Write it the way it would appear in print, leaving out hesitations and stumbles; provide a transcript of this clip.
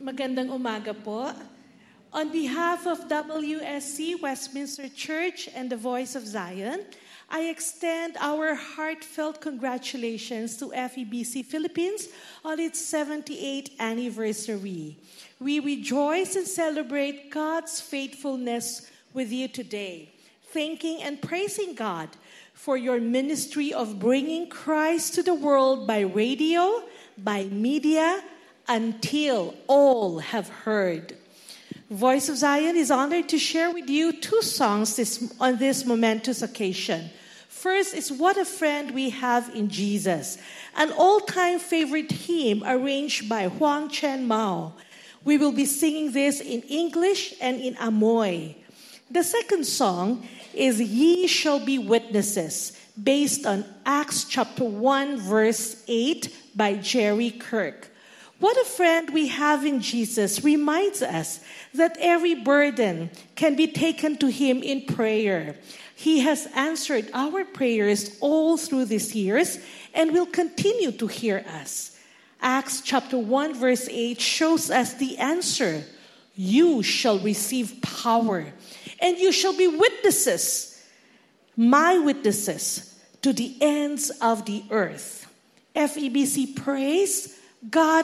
Magandang umaga po. On behalf of WSC, Westminster Church, and the Voice of Zion, I extend our heartfelt congratulations to FEBC Philippines on its 78th anniversary. We rejoice and celebrate God's faithfulness with you today, thanking and praising God for your ministry of bringing Christ to the world by radio, by media, until all have heard. Voice of Zion is honored to share with you two songs on this momentous occasion. First is What a Friend We Have in Jesus, an all-time favorite hymn arranged by Huang Chen Mao. We will be singing this in English and in Amoy. The second song is Ye Shall Be Witnesses, based on Acts chapter 1, verse 8 by Jerry Kirk. What a friend we have in Jesus reminds us that every burden can be taken to Him in prayer. He has answered our prayers all through these years and will continue to hear us. Acts chapter 1 verse 8 shows us the answer. You shall receive power, and you shall be witnesses, my witnesses, to the ends of the earth. FEBC prays, God